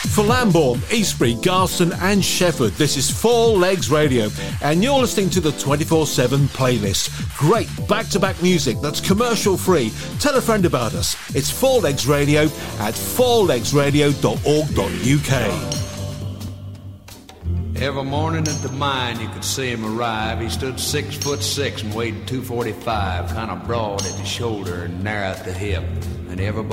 For Lambourne, Eastbury, Garston and Shefford, this is Four Legs Radio, and you're listening to the 24/7 playlist. Great back-to-back music that's commercial-free. Tell a friend about us. It's Four Legs Radio at fourlegsradio.org.uk. Every morning at the mine you could see him arrive. He stood 6'6" and weighed 245, kind of broad at the shoulder and narrow at the hip. And everybody